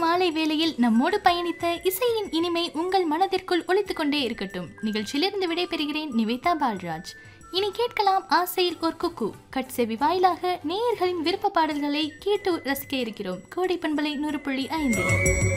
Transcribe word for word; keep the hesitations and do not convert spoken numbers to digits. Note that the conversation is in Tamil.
மாலை வேளையில் நம்மோடு பயணித்த இசையின் இனிமை உங்கள் மனதிற்குள் ஒலித்துக் கொண்டே இருக்கட்டும். நிகழ்ச்சியிலிருந்து விடைபெறுகிறேன் நிவேதா பால்ராஜ். இனி கேட்கலாம் ஆசையில் ஒரு குக்கு. கட்செவி வாயிலாக நேயர்களின் விருப்ப பாடல்களை கேட்டு ரசிக்க இருக்கிறோம். கோடை பண்பலை நூறு புள்ளி ஐந்து.